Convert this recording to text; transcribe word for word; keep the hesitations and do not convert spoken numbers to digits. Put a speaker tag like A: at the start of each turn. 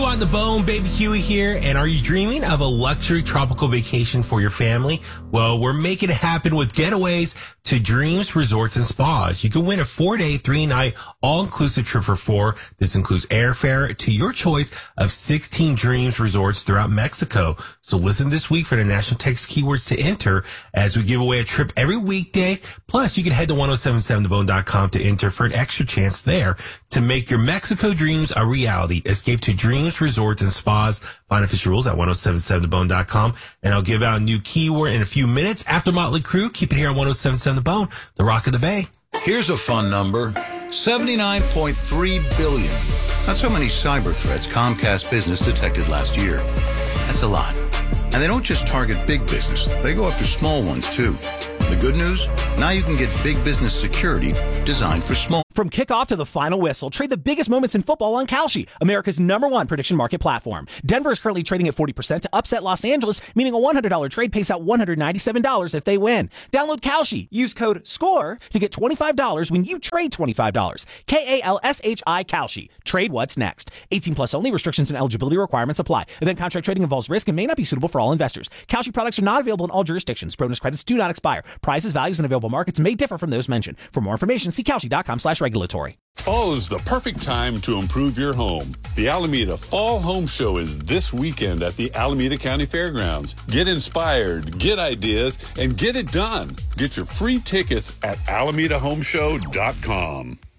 A: on the Bone, Baby Huey here. And are you dreaming of a luxury tropical vacation for your family? Well, we're making it happen with getaways to Dreams Resorts and Spas. You can win a four-day, three-night, all-inclusive trip for four. This includes airfare to your choice of sixteen Dreams Resorts throughout Mexico. So listen this week for the national text keywords to enter as we give away a trip every weekday. Plus, you can head to ten seventy-seven the bone dot com to enter for an extra chance there to make your Mexico dreams a reality. Escape to Dreams Resorts and Spas. Find official rules at ten seventy-seven the bone dot com. And I'll give out a new keyword in a few minutes after Motley Crue. Keep it here on ten seventy-seven The Bone, the Rock of the Bay.
B: Here's a fun number. seventy-nine point three billion. That's how many cyber threats Comcast Business detected last year. That's a lot. And they don't just target big business. They go after small ones, too. The good news? Now you can get big business security designed for small.
C: From kickoff to the final whistle, trade the biggest moments in football on Kalshi, America's number one prediction market platform. Denver is currently trading at forty percent to upset Los Angeles, meaning a one hundred dollars trade pays out one hundred ninety-seven dollars if they win. Download Kalshi. Use code SCORE to get twenty-five dollars when you trade twenty-five dollars. K A L S H I Kalshi. Trade what's next. eighteen plus only. Restrictions and eligibility requirements apply. Event contract trading involves risk and may not be suitable for all investors. Kalshi products are not available in all jurisdictions. Bonus credits do not expire. Prizes, values, and available markets may differ from those mentioned. For more information, see Kalshi.com slash regulatory.
D: Fall is the perfect time to improve your home. The Alameda Fall Home Show is this weekend at the Alameda County Fairgrounds. Get inspired, get ideas, and get it done. Get your free tickets at alameda home show dot com.